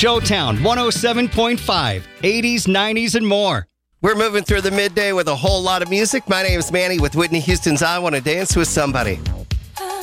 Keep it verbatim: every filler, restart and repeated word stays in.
Showtown one oh seven point five, eighties, nineties, and more. We're moving through the midday with a whole lot of music. My name is Manny with Whitney Houston's I Want to Dance with Somebody.